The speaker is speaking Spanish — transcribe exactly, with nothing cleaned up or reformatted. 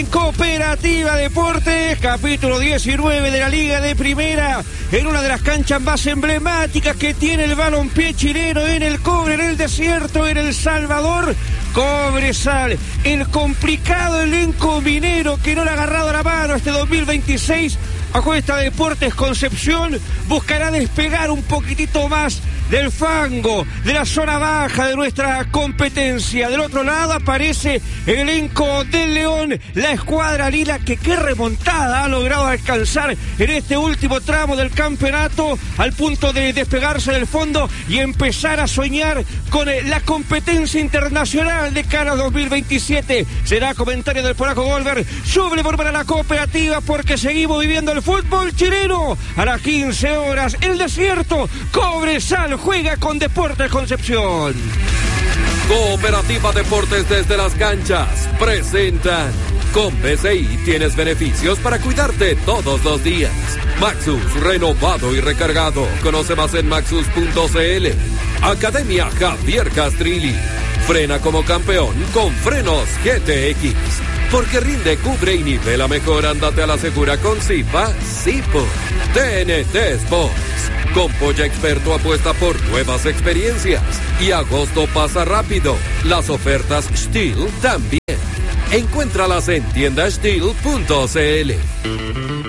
Cooperativa Deportes, capítulo diecinueve de la Liga de Primera, en una de las canchas más emblemáticas que tiene el balompié chileno, en el Cobre, en el desierto, en El Salvador. Cobresal, el complicado elenco minero que no le ha agarrado la mano este dos mil veintiséis a Cuesta Deportes Concepción, buscará despegar un poquitito más del fango, de la zona baja de nuestra competencia. Del otro lado aparece el elenco del León, la escuadra lila, que qué remontada ha logrado alcanzar en este último tramo del campeonato, al punto de despegarse del fondo y empezar a soñar con la competencia internacional de cara a dos mil veintisiete. Será comentario del polaco Goldberg. Sube por para la cooperativa, porque seguimos viviendo el fútbol chileno. A las quince horas, el desierto, Cobresal juega con Deportes Concepción. Cooperativa Deportes desde las canchas presentan: con B C I tienes beneficios para cuidarte todos los días. Maxus, renovado y recargado. Conoce más en maxus punto c l. Academia Javier Castrilli. Frena como campeón con frenos G T X. Porque rinde, cubre y nivela mejor. Ándate a la segura con Zipa, Zipo. T N T Sports. Con Polla Experto apuesta por nuevas experiencias. Y agosto pasa rápido. Las ofertas Steel también. Encuéntralas en tienda steel punto c l.